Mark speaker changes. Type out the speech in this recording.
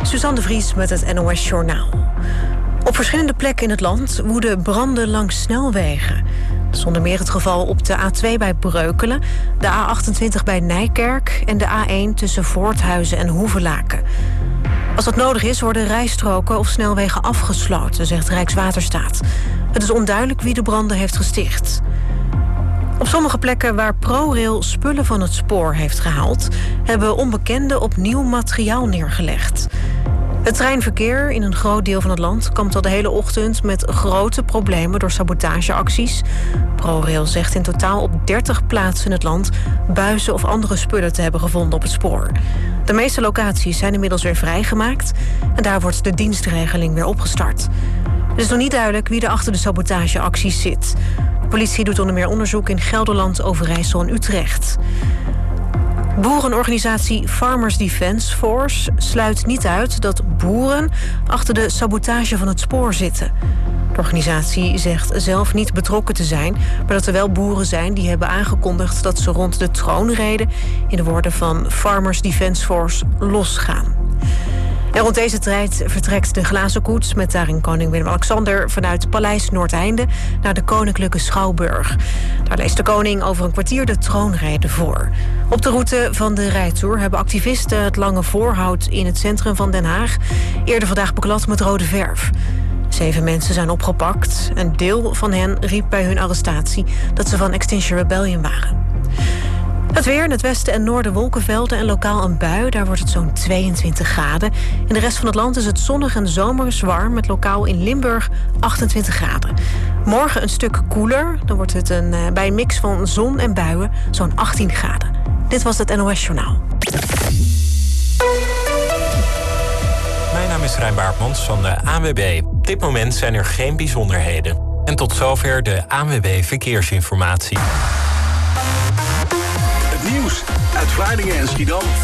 Speaker 1: Suzanne de Vries met het NOS Journaal. Op verschillende plekken in het land woeden branden langs snelwegen. Dat is onder meer het geval op de A2 bij Breukelen, de A28 bij Nijkerk en de A1 tussen Voorthuizen en Hoevelaken. Als dat nodig is, worden rijstroken of snelwegen afgesloten, zegt Rijkswaterstaat. Het is onduidelijk wie de branden heeft gesticht. Op sommige plekken waar ProRail spullen van het spoor heeft gehaald, hebben onbekenden opnieuw materiaal neergelegd. Het treinverkeer in een groot deel van het land kampt al de hele ochtend met grote problemen door sabotageacties. ProRail zegt in totaal op 30 plaatsen in het land buizen of andere spullen te hebben gevonden op het spoor. De meeste locaties zijn inmiddels weer vrijgemaakt en daar wordt de dienstregeling weer opgestart. Het is nog niet duidelijk wie er achter de sabotageacties zit. De politie doet onder meer onderzoek in Gelderland, Overijssel en Utrecht. Boerenorganisatie Farmers Defence Force sluit niet uit dat boeren achter de sabotage van het spoor zitten. De organisatie zegt zelf niet betrokken te zijn, maar dat er wel boeren zijn die hebben aangekondigd dat ze rond de troonrede, in de woorden van Farmers Defence Force, losgaan. En rond deze tijd vertrekt de glazen koets met daarin koning Willem-Alexander vanuit Paleis Noordeinde naar de Koninklijke Schouwburg. Daar leest de koning over een kwartier de troonrede voor. Op de route van de rijtour hebben activisten het lange voorhout in het centrum van Den Haag eerder vandaag beklad met rode verf. 7 mensen zijn opgepakt. Een deel van hen riep bij hun arrestatie dat ze van Extinction Rebellion waren. Het weer in het westen en noorden wolkenvelden en lokaal een bui. Daar wordt het zo'n 22 graden. In de rest van het land is het zonnig en zomers warm, met lokaal in Limburg 28 graden. Morgen een stuk koeler. Dan wordt het bij een mix van zon en buien zo'n 18 graden. Dit was het NOS Journaal.
Speaker 2: Mijn naam is Rijn Baartmans van de ANWB. Op dit moment zijn er geen bijzonderheden. En tot zover de ANWB Verkeersinformatie.
Speaker 3: Nieuws uit Vlaardingen en Schiedam